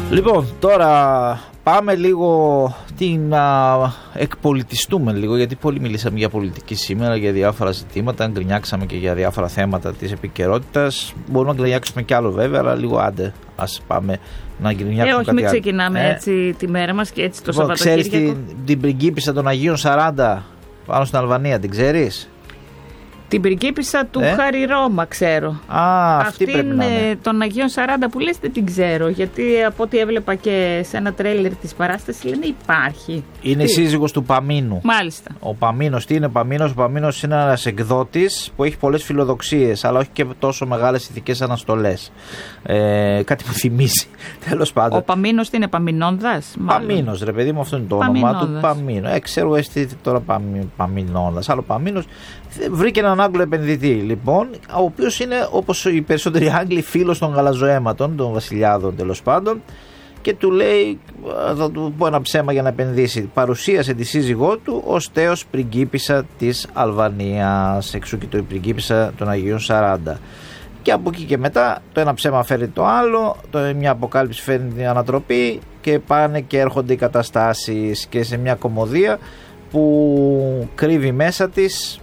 Λοιπόν, τώρα πάμε λίγο εκπολιτιστούμε λίγο, γιατί πολύ μιλήσαμε για πολιτική σήμερα, για διάφορα ζητήματα, γκρινιάξαμε και για διάφορα θέματα της επικαιρότητας. Μπορούμε να γκρινιάξουμε κι άλλο βέβαια, αλλά λίγο άντε, ας πάμε να γκρινιάξουμε όχι, κάτι μην άλλο. ξεκινάμε έτσι τη μέρα μας και έτσι το Λοιπόν, Σαββατοκύριακο. Ξέρεις την πριγκίπισσα των Αγίων 40 πάνω στην Αλβανία, την ξέρεις? Την πριγκίπισσα του Χάρη Ρώμα ξέρω. Αυτή πρέπει να είναι. Των Αγίων 40 που λες δεν την ξέρω, γιατί από ό,τι έβλεπα και σε ένα τρέιλερ της παράστασης λένε υπάρχει. Είναι η σύζυγος του Παμίνου. Μάλιστα. Ο Παμίνος, τι είναι Παμίνος? Ο Παμίνος είναι ένας εκδότης που έχει πολλές φιλοδοξίες, αλλά όχι και τόσο μεγάλες ηθικές αναστολές. Κάτι που θυμίζει. Τέλος πάντων. Ο Παμίνος τι είναι, Παμινόνδας? Παμίνος, ρε παιδί μου, αυτό είναι το όνομά του. Παμίνο. Ξέρω εσύ τώρα Παμινόνδας. Άλλο Παμίνος. Βρήκε έναν Άγγλο επενδυτή, λοιπόν, ο οποίος είναι, όπως οι περισσότεροι Άγγλοι, φίλος των γαλαζοαίματων, των βασιλιάδων τέλος πάντων, και του λέει, θα του πω ένα ψέμα για να επενδύσει. Παρουσίασε τη σύζυγό του ως τέος πριγκίπισσα της Αλβανίας, εξού και το πριγκίπισσα των Αγίων 40. Και από εκεί και μετά το ένα ψέμα φέρει το άλλο, μια αποκάλυψη φέρνει την ανατροπή και πάνε και έρχονται οι καταστάσεις, και σε μια κωμωδία που κρύβει μέσα της,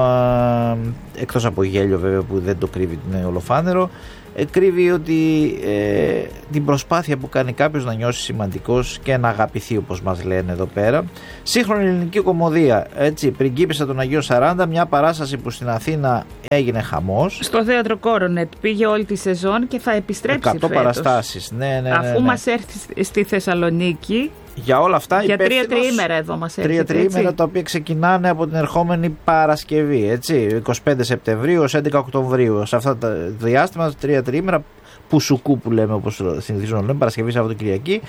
εκτός από γέλιο βέβαια που δεν το κρύβει, είναι ολοφάνερο, κρύβει ότι την προσπάθεια που κάνει κάποιος να νιώσει σημαντικός και να αγαπηθεί, όπως μας λένε εδώ πέρα. Σύγχρονη ελληνική κωμωδία, έτσι, πριγκίπισσα των Αγίων 40, μια παράσταση που στην Αθήνα έγινε χαμός. Στο θέατρο Κόρονετ πήγε όλη τη σεζόν και θα επιστρέψει 100 φέτος. Παραστάσεις, ναι. Αφού μας έρθει στη Θεσσαλονίκη. Για όλα αυτά για 3 τριήμερα εδώ μας έρχεται. 3 τριήμερα, τα οποία ξεκινάνε από την ερχόμενη Παρασκευή, έτσι, 25 Σεπτεμβρίου ως 11 Οκτωβρίου. Σε αυτά τα διάστημα, 3 τριήμερα, πουσουκού που λέμε, όπως συνηθίζουν να λέμε, Παρασκευή, Σαββατοκυριακή.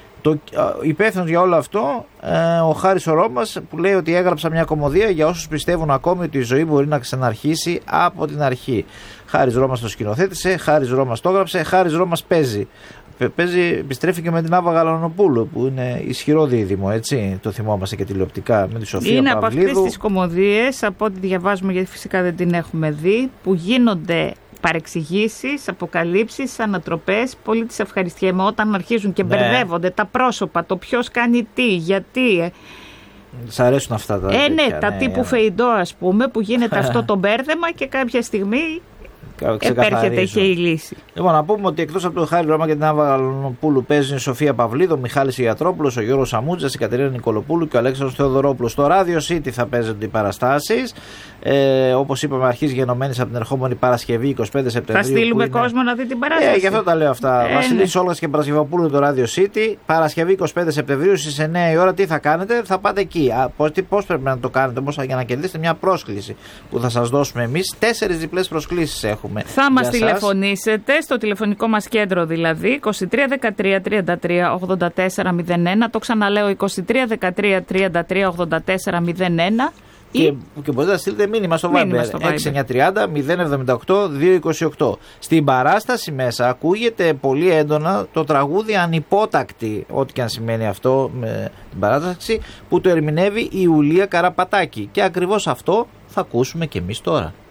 Υπεύθυνος για όλο αυτό, ο Χάρης ο Ρώμας, που λέει ότι έγραψα μια κωμωδία για όσους πιστεύουν ακόμη ότι η ζωή μπορεί να ξαναρχίσει από την αρχή. Χάρης Ρώμας το σκηνοθέτησε, Χάρης Ρώμας το έγραψε, Χάρης Ρώμας παίζει. Επιστρέφει και με την Άβα Γαλανοπούλου, που είναι ισχυρό δίδυμο, έτσι, το θυμόμαστε και τηλεοπτικά, με τη Σοφία είναι Παυλίδου. Είναι από αυτές τις κωμωδίες, από ό,τι διαβάζουμε, γιατί φυσικά δεν την έχουμε δει, που γίνονται παρεξηγήσεις, αποκαλύψεις, ανατροπές. Πολύ τις ευχαριστιέμαι όταν αρχίζουν και μπερδεύονται τα πρόσωπα, το ποιος κάνει τι, γιατί. Σ' αρέσουν αυτά τα τέτοια, τα τύπου Φεϊντό, ας πούμε, που γίνεται αυτό το μπέρδεμα και κάποια στιγμή επέρχεται και η λύση. Λοιπόν, να πούμε ότι εκτός από τον Χάρη Ρώμα και την Άβα Γαλανοπούλου παίζουν η Σοφία Παυλίδου, ο Μιχάλης Ιατρόπουλος, ο Γιώργος Σαμούτζας, η Κατερίνα Νικολοπούλου και ο Αλέξανδρος Θεοδωρόπουλος. Στο Radio City θα παίζονται οι παραστάσεις. Όπως είπαμε, αρχίζει γενομένης από την ερχόμενη Παρασκευή 25 Σεπτεμβρίου. Θα στείλουμε κόσμο να δει την παράσταση. Γι' αυτό τα λέω αυτά. Βασιλής Όλγας και Παρασκευοπούλου, το Radio City. Παρασκευή 25 Σεπτεμβρίου στις 9 η ώρα. Τι θα κάνετε? Θα πάτε εκεί. Πώς πρέπει να το κάνετε όμως, για να κερδίσετε μια πρόσκληση που θα σας δώσουμε εμείς? 4 διπλές προσκλήσεις έχουμε. Θα μας τηλεφωνήσετε στο τηλεφωνικό μας κέντρο, δηλαδή 23 13 33 84 01. Το ξαναλέω, 23 13 33 84 01. Και μπορείτε να στείλετε μήνυμα στο Viber 6930 078 228. Στην παράσταση μέσα ακούγεται πολύ έντονα το τραγούδι Ανυπότακτη, ό,τι και αν σημαίνει αυτό με την παράσταση, που το ερμηνεύει η Ιουλία Καραπατάκη. Και ακριβώς αυτό θα ακούσουμε και εμείς τώρα.